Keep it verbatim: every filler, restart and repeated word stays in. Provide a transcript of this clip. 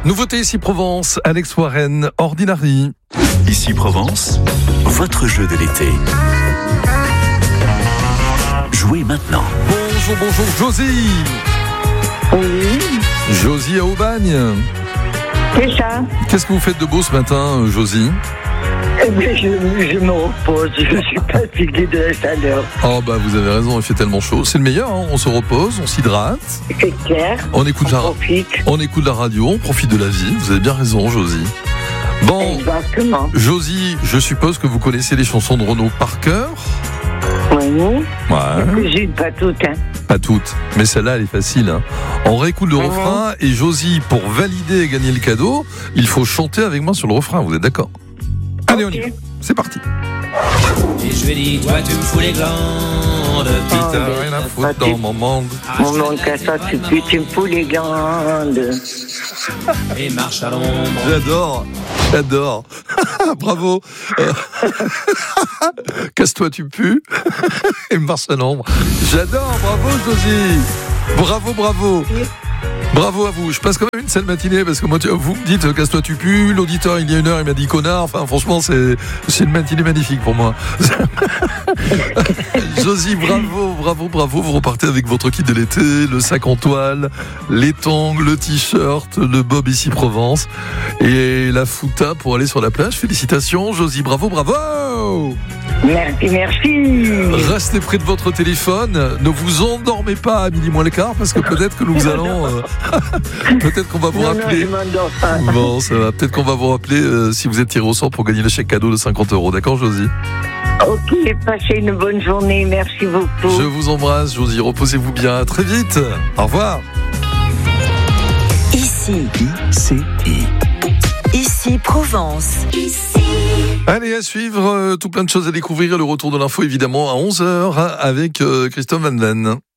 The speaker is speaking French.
Nouveauté ici Provence, Alex Warren, Ordinary. Ici Provence, votre jeu de l'été. Jouez maintenant. Bonjour, bonjour, Josie. Oui, Josie à Aubagne. c'est ça. Qu'est-ce que vous faites de beau ce matin, Josie? Eh bien, je, je me repose, je suis fatiguée de la chaleur. Oh bah vous avez raison, il fait tellement chaud. C'est le meilleur, hein, on se repose, on s'hydrate, C'est clair, on écoute, on la, profite. on écoute la radio, on profite de la vie. Vous avez bien raison, Josie. Bon, Exactement. Josie, je suppose que vous connaissez les chansons de Renaud par cœur. Oui, Ouais. j'ai pas toutes. Hein. Pas toutes, mais celle-là elle est facile. Hein. On réécoute le Mhm. refrain et Josie, pour valider et gagner le cadeau, il faut chanter avec moi sur le refrain, vous êtes d'accord? Allez, on y va, c'est parti. Et je lui ai dit, toi tu me fous les glandes. T'as Oh, rien à mais foutre ça, dans mon monde. Mon nom qu'à ça, tu, tu, tu me fous les glandes. Et marche à l'ombre. J'adore, j'adore. Bravo. Euh, Casse-toi, tu pues. Et marche à l'ombre. J'adore, bravo Josie. Bravo, bravo. Bravo à vous. Je passe quand même une sale matinée parce que moi, tu- vous me dites casse-toi, tu pues. L'auditeur, il y a une heure, il m'a dit connard. Enfin, franchement, c'est, c'est une matinée magnifique pour moi. Josie, bravo, bravo, bravo. Vous repartez avec votre kit de l'été, le sac en toile, les tongs, le t-shirt, le bob ici Provence et la fouta pour aller sur la plage. Félicitations, Josie, bravo, bravo. Merci, merci. Restez près de votre téléphone. Ne vous endormez pas à midi moins le quart parce que peut-être que nous allons, euh, peut-être qu'on va vous Non, non, je rappeler. m'endors pas. Bon, ça va. Peut-être qu'on va vous rappeler euh, si vous êtes tiré au sort pour gagner le chèque cadeau de cinquante euros. D'accord, Josie? Ok, passez une bonne journée, merci beaucoup. Je vous embrasse, Josie. Reposez-vous bien. À très vite. Au revoir. Ici, I C I. ici Provence. Allez, à suivre, euh, tout plein de choses à découvrir. Le retour de l'info, évidemment, à onze heures avec euh, Christophe Van Den.